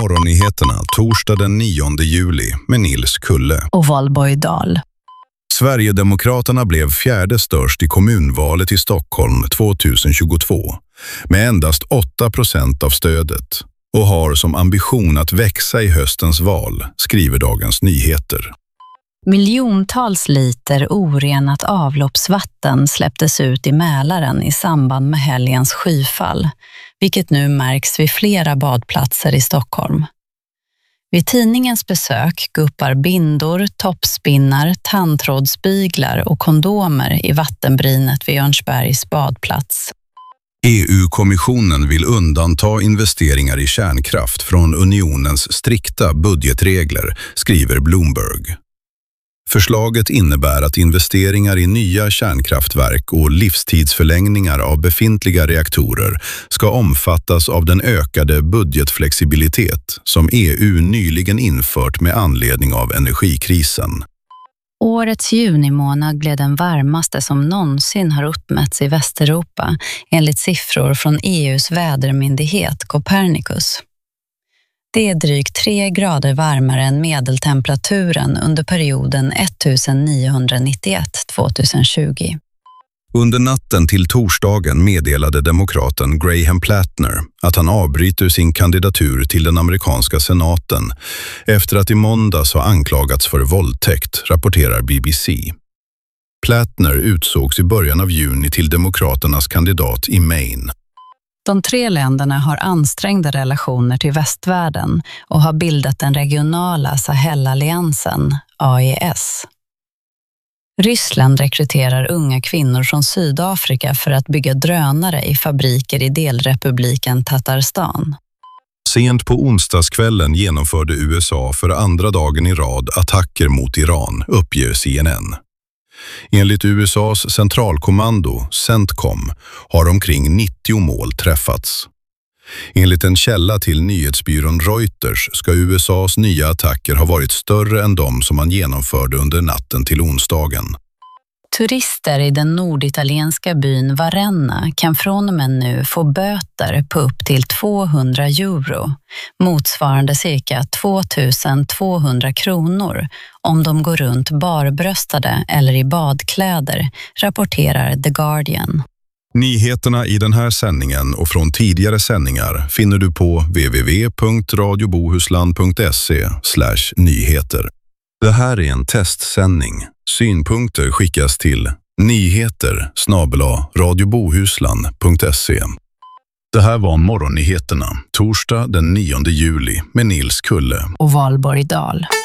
Morgonnyheterna torsdag den 9 juli med Nils Kulle och Valborg Dahl. Sverigedemokraterna blev fjärde störst i kommunvalet i Stockholm 2022 med endast 8% av stödet och har som ambition att växa i höstens val, skriver Dagens Nyheter. Miljontals liter orenat avloppsvatten släpptes ut i Mälaren i samband med helgens skyfall, vilket nu märks vid flera badplatser i Stockholm. Vid tidningens besök guppar bindor, toppspinnar, tandtrådsbyglar och kondomer i vattenbrynet vid Örnsbergs badplats. EU-kommissionen vill undanta investeringar i kärnkraft från unionens strikta budgetregler, skriver Bloomberg. Förslaget innebär att investeringar i nya kärnkraftverk och livstidsförlängningar av befintliga reaktorer ska omfattas av den ökade budgetflexibilitet som EU nyligen infört med anledning av energikrisen. Årets junimånad blev den varmaste som någonsin har uppmätts i Västeuropa enligt siffror från EUs vädermyndighet Copernicus. Det är drygt 3 grader varmare än medeltemperaturen under perioden 1991-2020. Under natten till torsdagen meddelade demokraten Graham Plattner att han avbryter sin kandidatur till den amerikanska senaten efter att i måndags ha anklagats för våldtäkt, rapporterar BBC. Plattner utsågs i början av juni till demokraternas kandidat i Maine. De 3 länderna har ansträngda relationer till västvärlden och har bildat den regionala Sahelalliansen, AES. Ryssland rekryterar unga kvinnor från Sydafrika för att bygga drönare i fabriker i delrepubliken Tatarstan. Sent på onsdagskvällen genomförde USA för andra dagen i rad attacker mot Iran, uppger CNN. Enligt USAs centralkommando, CENTCOM, har omkring 90 mål träffats. Enligt en källa till nyhetsbyrån Reuters ska USAs nya attacker ha varit större än de som man genomförde under natten till onsdagen. Turister i den norditalienska byn Varenna kan från och med nu få böter på upp till 200 euro, motsvarande cirka 2200 kronor, om de går runt barbröstade eller i badkläder, rapporterar The Guardian. Nyheterna i den här sändningen och från tidigare sändningar finner du på www.radiobohuslän.se/nyheter. Det här är en testsändning. Synpunkter skickas till nyheter@radiobohuslän.se. Det här var Morgonnyheterna, torsdag den 9 juli med Nils Kulle och Valborg Dahl.